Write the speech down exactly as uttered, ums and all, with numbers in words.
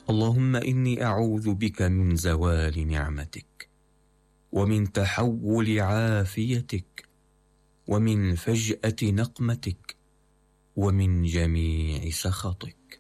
اللهم إني أعوذ بك من زوال نعمتك، ومن تحول عافيتك، ومن فجأة نقمتك، ومن جميع سخطك.